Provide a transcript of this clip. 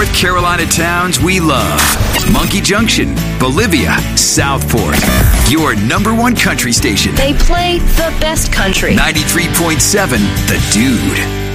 North Carolina towns we love. Monkey Junction, Bolivia, Southport. Your number one country station. They play the best country. 93.7 The Dude.